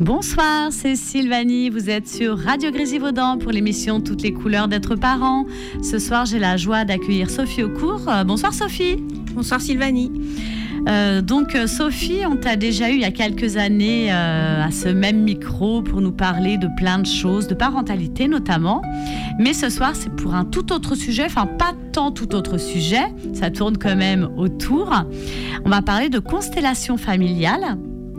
Bonsoir, c'est Sylvanie, vous êtes sur Radio Grésivaudan pour l'émission Toutes les couleurs d'être parent. Ce soir, j'ai la joie d'accueillir Sophie Aucourt. Bonsoir Sophie. Bonsoir Sylvanie. Sophie, on t'a déjà eu il y a quelques années à ce même micro pour nous parler de plein de choses, de parentalité notamment. Mais ce soir, c'est pour un tout autre sujet, enfin pas tant tout autre sujet, ça tourne quand même autour. On va parler de constellation familiale.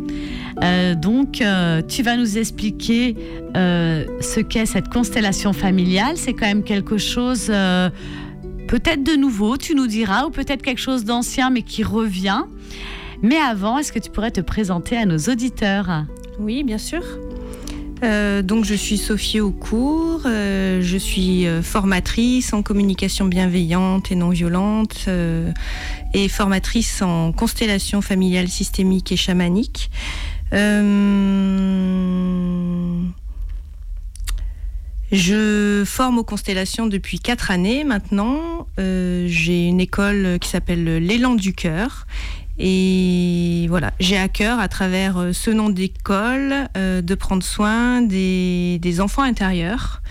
Tu vas nous expliquer ce qu'est cette constellation familiale. C'est quand même quelque chose peut-être de nouveau, tu nous diras, ou peut-être quelque chose d'ancien mais qui revient. Mais avant, est-ce que tu pourrais te présenter à nos auditeurs ? Oui, bien sûr. Je suis Sophie Aucourt, je suis formatrice en communication bienveillante et non violente et formatrice en constellation familiale systémique et chamanique. Je forme aux constellations depuis 4 années maintenant. J'ai une école qui s'appelle l'Élan du Cœur. Et voilà, j'ai à cœur, à travers ce nom d'école, de prendre soin des enfants intérieurs.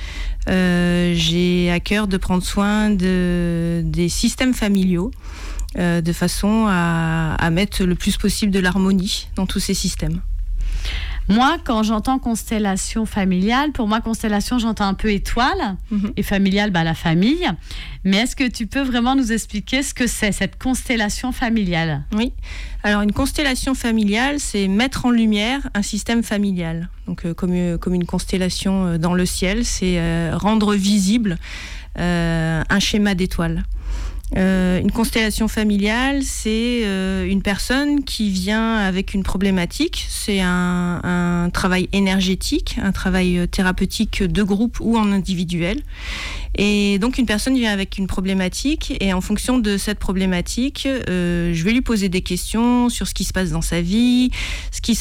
J'ai à cœur de prendre soin des systèmes familiaux, de façon à mettre le plus possible de l'harmonie dans tous ces systèmes. Moi, quand j'entends constellation familiale, pour moi, constellation, j'entends un peu étoile, et familiale, la famille. Mais est-ce que tu peux vraiment nous expliquer ce que c'est, cette constellation familiale ? Oui. Alors, une constellation familiale, c'est mettre en lumière un système familial. Donc, comme une constellation dans le ciel, c'est rendre visible un schéma d'étoiles. Une constellation familiale, c'est une personne qui vient avec une problématique. C'est un travail énergétique, un travail thérapeutique de groupe ou en individuel. Et donc une personne vient avec une problématique et en fonction de cette problématique, je vais lui poser des questions sur ce qui se passe dans sa vie, ce qui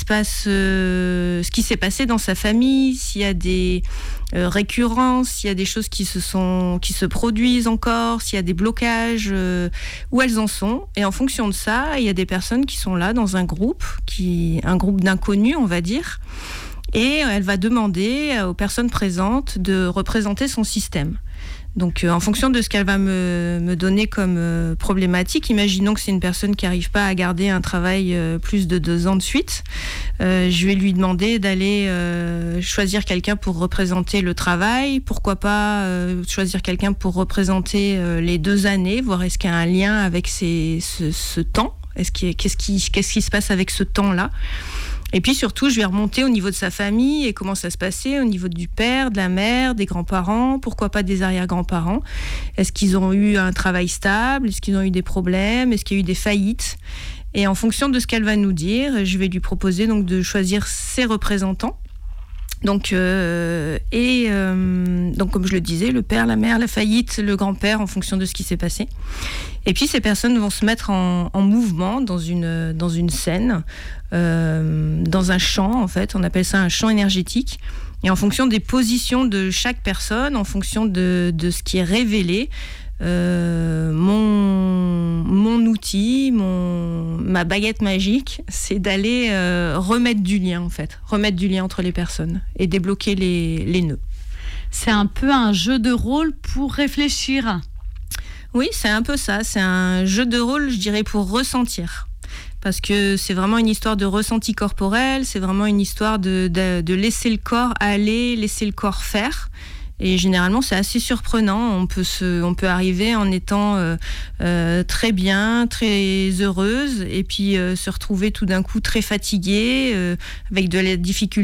s'est passé dans sa famille, s'il y a des récurrences, s'il y a des choses qui se produisent encore, s'il y a des blocages, où elles en sont. Et en fonction de ça, il y a des personnes qui sont là dans un groupe d'inconnus, on va dire. Et elle va demander aux personnes présentes de représenter son système. Donc, en fonction de ce qu'elle va me donner comme problématique, imaginons que c'est une personne qui n'arrive pas à garder un travail plus de 2 ans de suite. Je vais lui demander d'aller choisir quelqu'un pour représenter le travail. Pourquoi pas choisir quelqu'un pour représenter les 2 années, voir est-ce qu'il y a un lien avec ce temps. Qu'est-ce qui se passe avec ce temps-là ? Et puis surtout, je vais remonter au niveau de sa famille et comment ça se passait au niveau du père, de la mère, des grands-parents, pourquoi pas des arrière-grands-parents. Est-ce qu'ils ont eu un travail stable ? Est-ce qu'ils ont eu des problèmes ? Est-ce qu'il y a eu des faillites ? Et en fonction de ce qu'elle va nous dire, je vais lui proposer donc de choisir ses représentants. Donc, comme je le disais, le père, la mère, la faillite, le grand-père, en fonction de ce qui s'est passé. Et puis ces personnes vont se mettre en mouvement dans une scène, dans un champ en fait, on appelle ça un champ énergétique. Et en fonction des positions de chaque personne, en fonction de ce qui est révélé, mon outil, ma baguette magique, c'est d'aller remettre du lien en fait, remettre du lien entre les personnes et débloquer les nœuds. C'est un peu un jeu de rôle pour réfléchir. Oui, c'est un peu ça. C'est un jeu de rôle, je dirais, pour ressentir. Parce que c'est vraiment une histoire de ressenti corporel, c'est vraiment une histoire de laisser le corps aller, laisser le corps faire. Et généralement, c'est assez surprenant. On peut arriver en étant très bien, très heureuse, et puis se retrouver tout d'un coup très fatiguée, avec de la difficulté